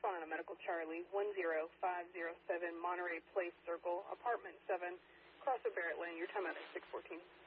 respond on Medical Charlie 10507 Monterey Place Circle, Apartment 7, Crossroad Barrett Lane. Your time out is 6:14.